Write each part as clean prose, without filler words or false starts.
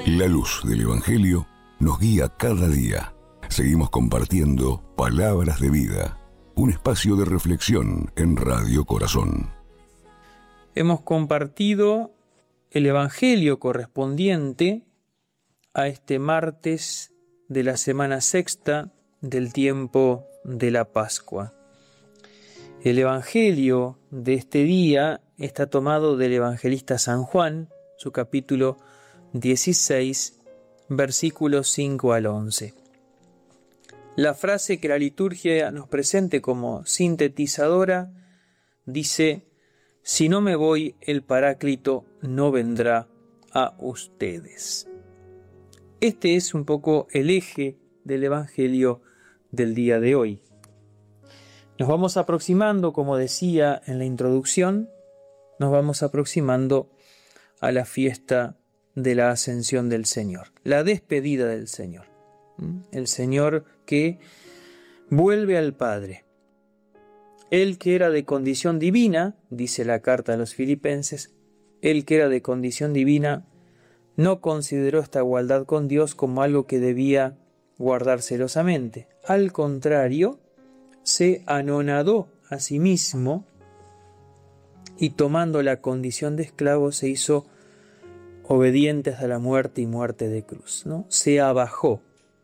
La luz del Evangelio nos guía cada día. Seguimos compartiendo Palabras de Vida, un espacio de reflexión en Radio Corazón. Hemos compartido el Evangelio correspondiente a este martes de la semana sexta del tiempo de la Pascua. El Evangelio de este día está tomado del evangelista San Juan, su capítulo 16, versículos 5 al 11. La frase que la liturgia nos presente como sintetizadora dice: si no me voy, el Paráclito no vendrá a ustedes. Este es un poco el eje del Evangelio del día de hoy. Nos vamos aproximando, como decía en la introducción, nos vamos aproximando a la fiesta de la Ascensión del Señor, la despedida del Señor. El Señor que vuelve al Padre. Él que era de condición divina, dice la carta a los Filipenses, él que era de condición divina no consideró esta igualdad con Dios como algo que debía guardar celosamente. Al contrario, se anonadó a sí mismo y tomando la condición de esclavo se hizo obediente hasta la muerte y muerte de cruz, ¿no? Se abajó.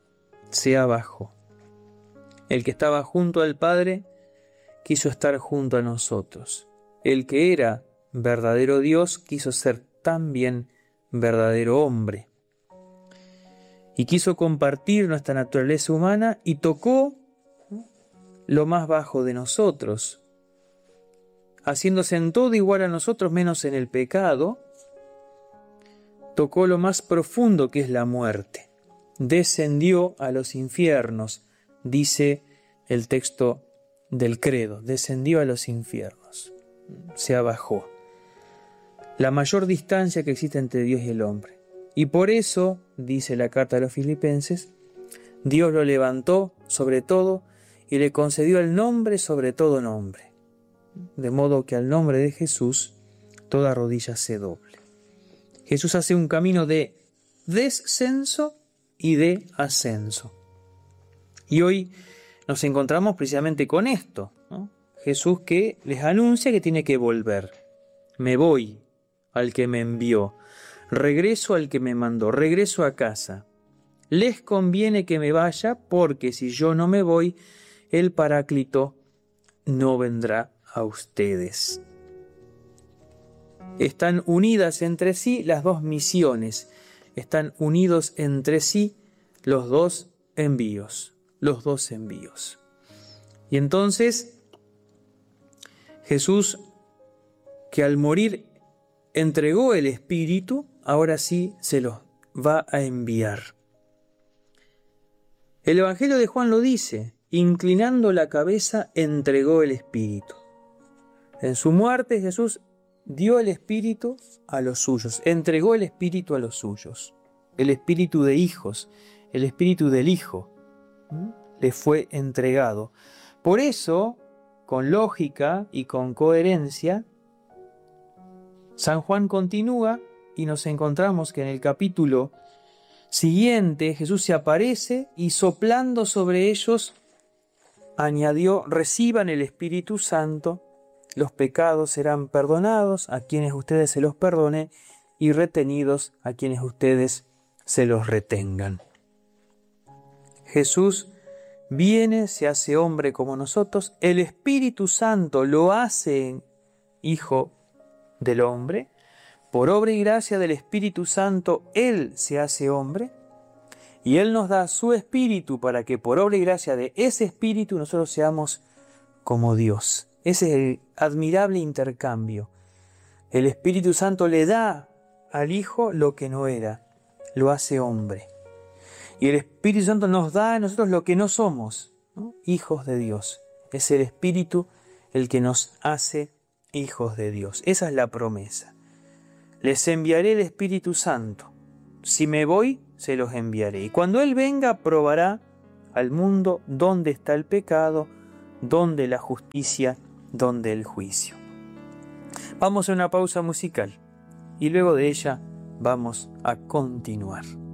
El que estaba junto al Padre quiso estar junto a nosotros. El que era verdadero Dios quiso ser también verdadero hombre. Y quiso compartir nuestra naturaleza humana y tocó lo más bajo de nosotros, haciéndose en todo igual a nosotros menos en el pecado. Tocó lo más profundo que es la muerte. Descendió a los infiernos, dice el texto del credo, descendió a los infiernos, se abajó. La mayor distancia que existe entre Dios y el hombre. Y por eso, dice la carta a los Filipenses, Dios lo levantó sobre todo y le concedió el nombre sobre todo nombre. De modo que al nombre de Jesús toda rodilla se doble. Jesús hace un camino de descenso y de ascenso. Y hoy nos encontramos precisamente con esto, ¿no? Jesús que les anuncia que tiene que volver. Me voy al que me envió, regreso al que me mandó, regreso a casa. Les conviene que me vaya porque si yo no me voy, el Paráclito no vendrá a ustedes. Están unidas entre sí las dos misiones, están unidos entre sí los dos envíos. Y entonces Jesús, que al morir entregó el Espíritu, ahora sí se los va a enviar. El Evangelio de Juan lo dice: inclinando la cabeza entregó el Espíritu. En su muerte Jesús dio el Espíritu a los suyos, entregó el Espíritu a los suyos. El Espíritu de hijos, el Espíritu del Hijo, le fue entregado. Por eso, con lógica y con coherencia, San Juan continúa y nos encontramos que en el capítulo siguiente Jesús se aparece y soplando sobre ellos añadió: reciban el Espíritu Santo, los pecados serán perdonados a quienes ustedes se los perdone y retenidos a quienes ustedes se los retengan. Jesús viene, se hace hombre como nosotros, el Espíritu Santo lo hace hijo del hombre, por obra y gracia del Espíritu Santo Él se hace hombre y Él nos da su Espíritu para que por obra y gracia de ese Espíritu nosotros seamos como Dios. Ese es el admirable intercambio. El Espíritu Santo le da al Hijo lo que no era, lo hace hombre. Y el Espíritu Santo nos da a nosotros lo que no somos, ¿no? Hijos de Dios. Es el Espíritu el que nos hace hijos de Dios. Esa es la promesa. Les enviaré el Espíritu Santo. Si me voy, se los enviaré. Y cuando Él venga, probará al mundo dónde está el pecado, dónde la justicia, dónde el juicio. Vamos a una pausa musical y luego de ella vamos a continuar.